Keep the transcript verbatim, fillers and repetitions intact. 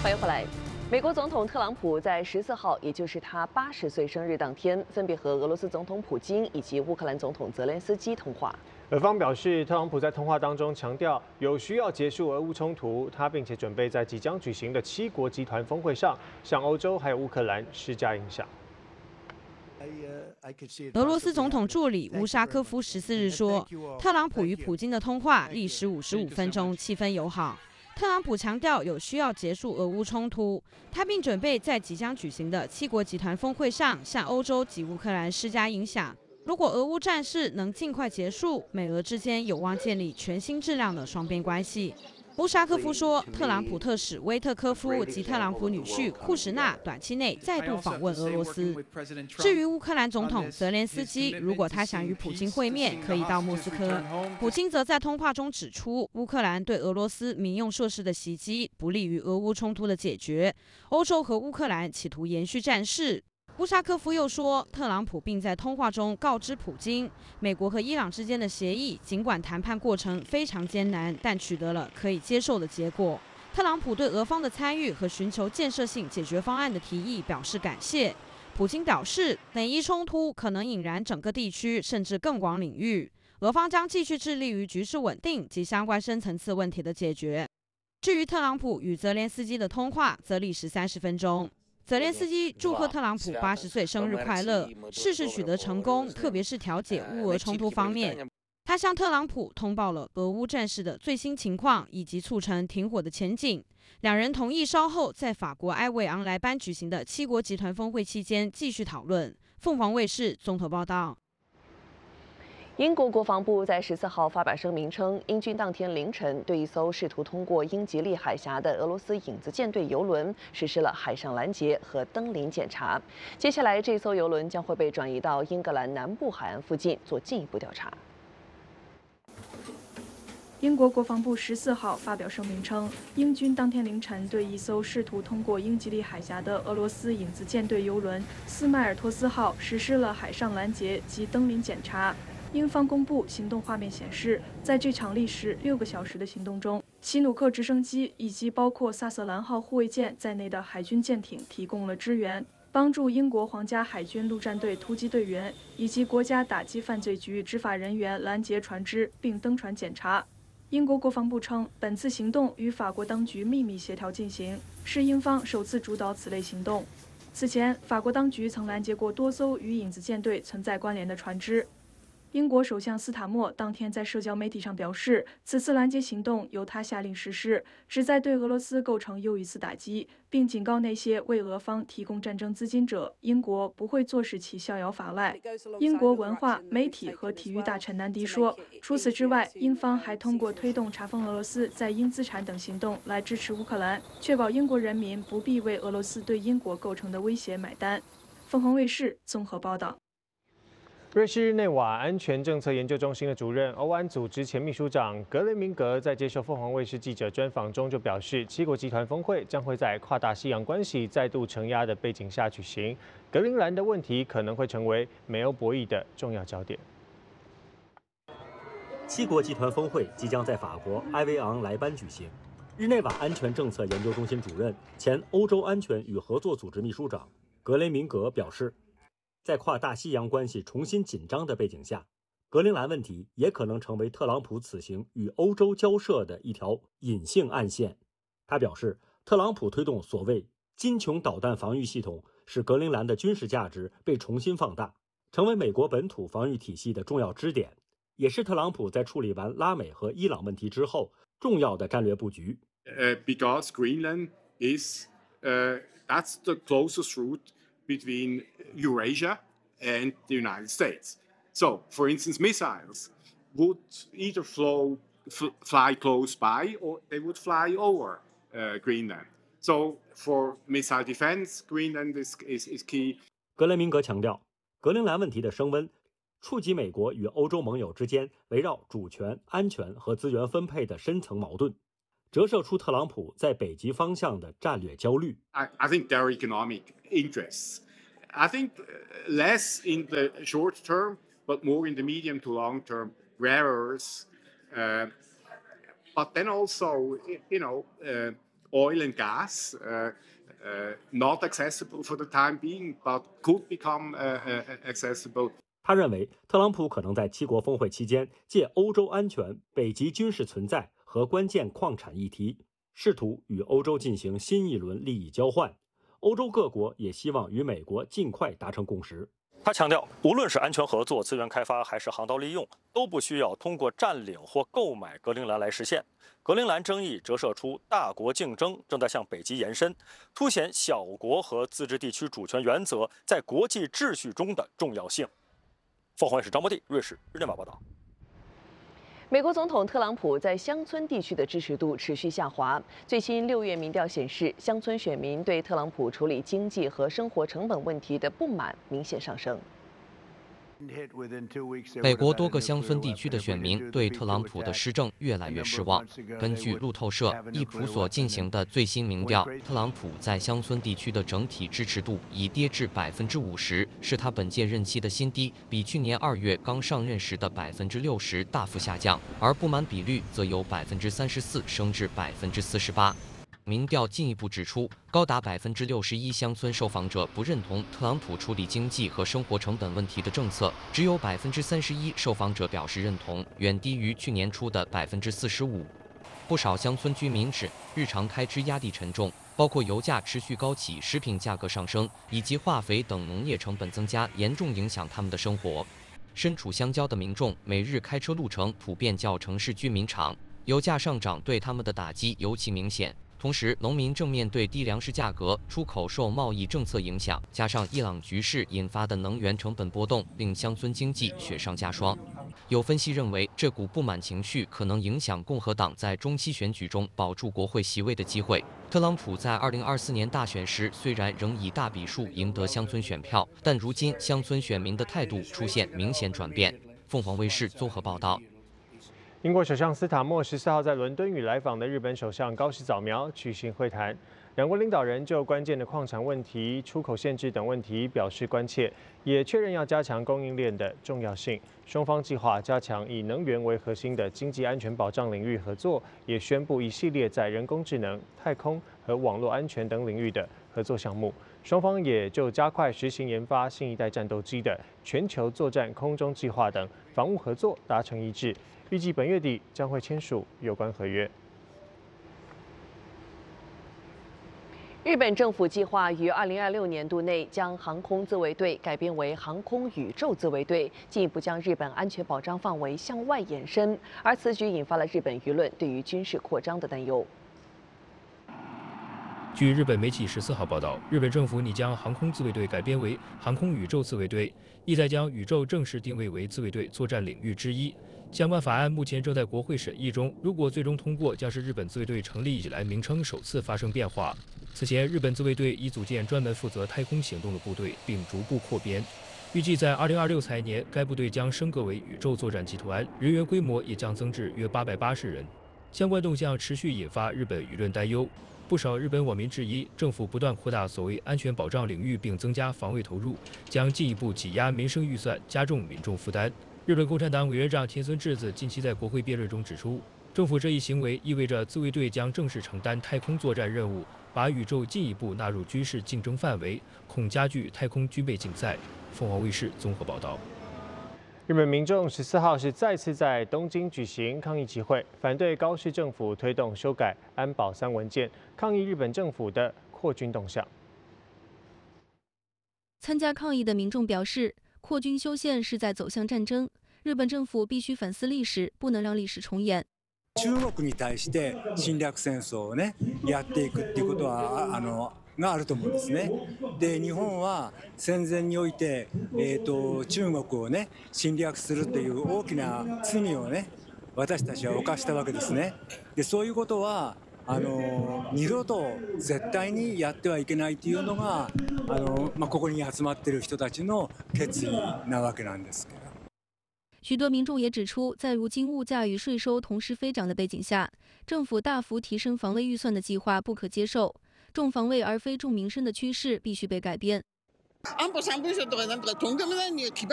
欢迎回来。美国总统特朗普在十四号，也就是他八十岁生日当天，分别和俄罗斯总统普京以及乌克兰总统泽连斯基通话。 俄方表示，特朗普在通话当中强调有需要结束俄乌冲突，他并且准备在即将举行的七国集团峰会上，向欧洲还有乌克兰施加影响。 俄罗斯总统助理乌沙科夫十四日说，特朗普与普京的通话历时五十五分钟，气氛友好。特朗普强调有需要结束俄乌冲突，他并准备在即将举行的七国集团峰会上向欧洲及乌克兰施加影响。如果俄乌战事能尽快结束，美俄之间有望建立全新质量的双边关系。 乌沙科夫说，特朗普特使威特科夫及特朗普女婿库什纳短期内再度访问俄罗斯。至于乌克兰总统泽连斯基，如果他想与普京会面，可以到莫斯科。普京则在通话中指出，乌克兰对俄罗斯民用设施的袭击不利于俄乌冲突的解决。欧洲和乌克兰企图延续战事。 乌沙科夫又说，特朗普并在通话中告知普京，美国和伊朗之间的协议尽管谈判过程非常艰难，但取得了可以接受的结果。特朗普对俄方的参与和寻求建设性解决方案的提议表示感谢。普京表示，美伊冲突可能引燃整个地区甚至更广领域，俄方将继续致力于局势稳定及相关深层次问题的解决。至于特朗普与泽连斯基的通话，则历时三十分钟。 泽连斯基祝贺特朗普八十岁生日快乐，事事取得成功，特别是调解乌俄冲突方面。他向特朗普通报了俄乌战事的最新情况以及促成停火的前景。两人同意稍后在法国埃维昂莱班举行的七国集团峰会期间继续讨论。凤凰卫视综合报道。 英国国防部在十四号发表声明称，英军当天凌晨对一艘试图通过英吉利海峡的俄罗斯影子舰队油轮实施了海上拦截和登临检查。接下来，这艘油轮将会被转移到英格兰南部海岸附近做进一步调查。 英国国防部十四号发表声明称，英军当天凌晨对一艘试图通过英吉利海峡的俄罗斯影子舰队油轮“斯迈尔托斯号”实施了海上拦截及登临检查。 英方公布行动画面显示，在这场历时六个小时的行动中，希努克直升机以及包括萨瑟兰号护卫舰在内的海军舰艇提供了支援，帮助英国皇家海军陆战队突击队员以及国家打击犯罪局执法人员拦截船只并登船检查。英国国防部称，本次行动与法国当局秘密协调进行，是英方首次主导此类行动。此前，法国当局曾拦截过多艘与影子舰队存在关联的船只。 英国首相斯塔默当天在社交媒体上表示，此次拦截行动由他下令实施，旨在对俄罗斯构成又一次打击，并警告那些为俄方提供战争资金者，英国不会坐视其逍遥法外。英国文化、媒体和体育大臣南迪说，除此之外，英方还通过推动查封俄罗斯在英资产等行动来支持乌克兰，确保英国人民不必为俄罗斯对英国构成的威胁买单。凤凰卫视综合报道。 瑞士日内瓦安全政策研究中心的主任欧安组织前秘书长格雷明格在接受凤凰卫视记者专访中就表示，七国集团峰会将会在跨大西洋关系再度承压的背景下举行，格陵兰的问题可能会成为美欧博弈的重要焦点。 七国集团峰会即将在法国埃维昂莱班举行。日内瓦安全政策研究中心主任、前欧洲安全与合作组织秘书长格雷明格表示。 在跨大西洋关系重新紧张的背景下，格陵兰问题也可能成为特朗普此行与欧洲交涉的一条隐性暗线。他表示，特朗普推动所谓“金琼导弹防御系统”，使格陵兰的军事价值被重新放大，成为美国本土防御体系的重要支点，也是特朗普在处理完拉美和伊朗问题之后重要的战略布局。 Uh, because Greenland is uh, that's the closest route between Eurasia and the United States. So, for instance, missiles would either flow, f- fly close by or they would fly over uh, Greenland. So, for missile defense, Greenland is, is, is key. 格雷明格强调，格陵兰问题的升温触及美国与欧洲盟友之间围绕主权、安全和资源分配的深层矛盾，折射出特朗普在北极方向的战略焦虑。 I, I think their economic interests. I think less in the short term, but more in the medium to long term, rare earths. Uh, but then also, you know, uh, oil and gas, uh, uh, not accessible for the time being, but could become uh, uh, accessible. 他认为，特朗普可能在七国峰会期间借欧洲安全、北极军事存在和关键矿产议题，试图与欧洲进行新一轮利益交换。欧洲各国也希望与美国尽快达成共识。他强调，无论是安全合作、资源开发，还是航道利用，都不需要通过占领或购买格陵兰来实现。格陵兰争议折射出大国竞争正在向北极延伸，凸显小国和自治地区主权原则在国际秩序中的重要性。凤凰卫视张博地，瑞士日内瓦报道。 美国总统特朗普在乡村地区的支持度持续下滑。最新六月民调显示，乡村选民对特朗普处理经济和生活成本问题的不满明显上升。 美国多个乡村地区的选民对特朗普的施政越来越失望。根据路透社、易普所进行的最新民调，特朗普在乡村地区的整体支持度已跌至百分之五十，是他本届任期的新低，比去年二月刚上任时的百分之六十大幅下降。而不满比率则由百分之三十四升至百分之四十八。民调进一步指出，高达百分之六十一乡村受访者不认同特朗普处理经济和生活成本问题的政策，只有百分之三十一受访者表示认同，远低于去年初的百分之四十五。不少乡村居民指，日常开支压力沉重，包括油价持续高企、食品价格上升，以及化肥等农业成本增加，严重影响他们的生活。身处乡郊的民众每日开车路程普遍较城市居民长，油价上涨对他们的打击尤其明显。同时，农民正面对低粮食价格、出口受贸易政策影响，加上伊朗局势引发的能源成本波动，令乡村经济雪上加霜。有分析认为，这股不满情绪可能影响共和党在中期选举中保住国会席位的机会。特朗普在二零二四年大选时虽然仍以大比数赢得乡村选票，但如今乡村选民的态度出现明显转变。凤凰卫视综合报道。 英国首相斯塔默十四号在伦敦与来访的日本首相高市早苗举行会谈，两国领导人就关键的矿产问题、出口限制等问题表示关切，也确认要加强供应链的重要性。双方计划加强以能源为核心的经济安全保障领域合作，也宣布一系列在人工智能、太空和网络安全等领域的合作项目。双方也就加快实行研发新一代战斗机的全球作战空中计划等防务合作达成一致。预计本月底将会签署有关合约。 日本政府计划于二零二六年度内将航空自卫队改编为航空宇宙自卫队，进一步将日本安全保障范围向外延伸。而此举引发了日本舆论对于军事扩张的担忧。 据日本媒体十四号报道，日本政府拟将航空自卫队改编为航空宇宙自卫队，意在将宇宙正式定位为自卫队作战领域之一。相关法案目前正在国会审议中，如果最终通过，将是日本自卫队成立以来名称首次发生变化。此前，日本自卫队已组建专门负责太空行动的部队，并逐步扩编。预计在二零二六财年，该部队将升格为宇宙作战集团，人员规模也将增至约八百八十人。相关动向持续引发日本舆论担忧。不少日本网民质疑，政府不断扩大所谓安全保障领域，并增加防卫投入，将进一步挤压民生预算，加重民众负担。日本共产党委员长田村智子近期在国会辩论中指出，政府这一行为意味着自卫队将正式承担太空作战任务，把宇宙进一步纳入军事竞争范围，恐加剧太空军备竞赛。凤凰卫视综合报道。 日本民众十四号是再次在东京举行抗议集会，反对高市政府推动修改安保三文件，抗议日本政府的扩军动向。 参加抗议的民众表示，扩军修宪是在走向战争，日本政府必须反思历史，不能让历史重演。 中国に対して侵略戦争をねやっていくっていうことはあのがあると思うんですね。で、日本は戦前においてえっと中国をね侵略するという大きな罪をね私たちは犯したわけですね。で、そういうことはあの二度と絶対にやってはいけないというのがあのまあここに集まっている人たちの決意なわけなんですけど。 许多民众也指出，在如今物价与税收同时飞涨的背景下，政府大幅提升防卫预算的计划不可接受。重防衛而非重民生的趨勢必須被改變。安保三文書とかなんとかとんでもないに